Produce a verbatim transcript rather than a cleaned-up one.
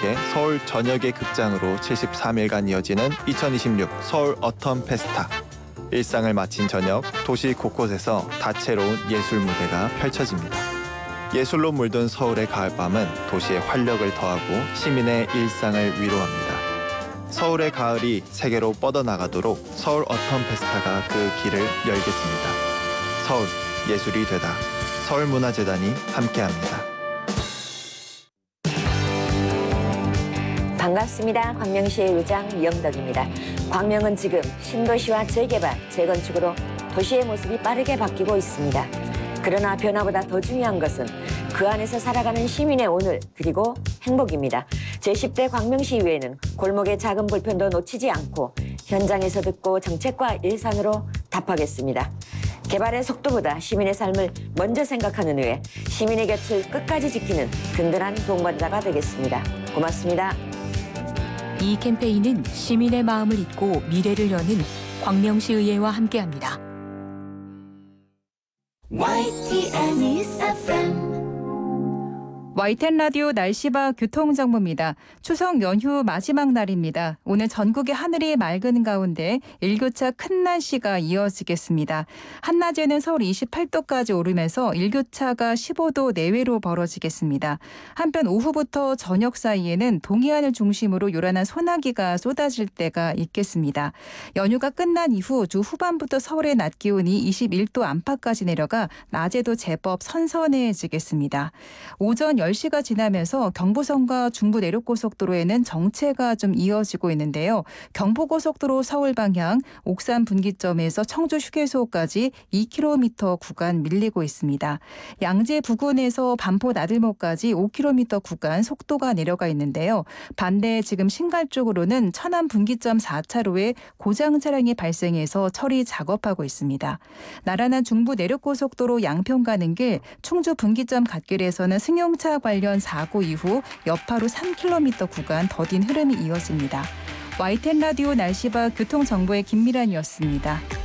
시작해 서울 전역의 극장으로 칠십삼 일간 이어지는 이천이십육 서울 어텀 페스타. 일상을 마친 저녁, 도시 곳곳에서 다채로운 예술 무대가 펼쳐집니다. 예술로 물든 서울의 가을밤은 도시의 활력을 더하고 시민의 일상을 위로합니다. 서울의 가을이 세계로 뻗어나가도록 서울 어텀 페스타가 그 길을 열겠습니다. 서울, 예술이 되다. 서울문화재단이 함께합니다. 반갑습니다. 광명시의 의장 이영덕입니다. 광명은 지금 신도시와 재개발, 재건축으로 도시의 모습이 빠르게 바뀌고 있습니다. 그러나 변화보다 더 중요한 것은 그 안에서 살아가는 시민의 오늘 그리고 행복입니다. 제십 대 광명시의회는 골목의 작은 불편도 놓치지 않고 현장에서 듣고 정책과 예산으로 답하겠습니다. 개발의 속도보다 시민의 삶을 먼저 생각하는 의회, 시민의 곁을 끝까지 지키는 든든한 동반자가 되겠습니다. 고맙습니다. 이 캠페인은 시민의 마음을 잇고 미래를 여는 광명시의회와 함께합니다. 와이티엔 에프엠 와이티엔 라디오 날씨와 교통정보입니다. 추석 연휴 마지막 날입니다. 오늘 전국의 하늘이 맑은 가운데 일교차 큰 날씨가 이어지겠습니다. 한낮에는 서울 이십팔 도까지 오르면서 일교차가 십오 도 내외로 벌어지겠습니다. 한편 오후부터 저녁 사이에는 동해안을 중심으로 요란한 소나기가 쏟아질 때가 있겠습니다. 연휴가 끝난 이후 주 후반부터 서울의 낮 기온이 이십일 도 안팎까지 내려가 낮에도 제법 선선해지겠습니다. 오전 열 시가 지나면서 경부선과 중부 내륙고속도로에는 정체가 좀 이어지고 있는데요. 경부고속도로 서울 방향 옥산 분기점에서 청주 휴게소까지 이 킬로미터 구간 밀리고 있습니다. 양재 부근에서 반포 나들목까지 오 킬로미터 구간 속도가 내려가 있는데요. 반대 지금 신갈 쪽으로는 천안 분기점 사 차로에 고장 차량이 발생해서 처리 작업하고 있습니다. 나란한 중부 내륙고속도로 양평 가는 길 충주 분기점 갓길에서는 승용차 관련 사고 이후 여파로 삼 킬로미터 구간 더딘 흐름이 이어집니다. 와이티엔 라디오 날씨와 교통정보의 김미란이었습니다.